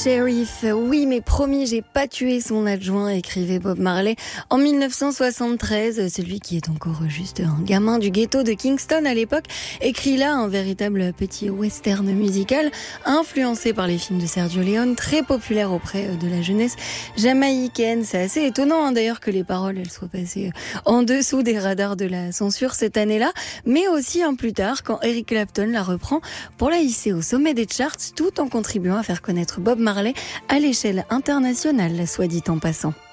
Sheriff, oui mais promis, j'ai pas tué son adjoint, écrivait Bob Marley en 1973. Celui qui est encore juste un gamin du ghetto de Kingston à l'époque, écrit là un véritable petit western musical influencé par les films de Sergio Leone, très populaire auprès de la jeunesse jamaïcaine. C'est assez étonnant d'ailleurs que les paroles elles soient passées en dessous des radars de la censure cette année-là, mais aussi plus tard quand Eric Clapton la reprend pour la hisser au sommet des charts tout en contribuant à faire connaître Bob Marley à l'échelle internationale, soit dit en passant.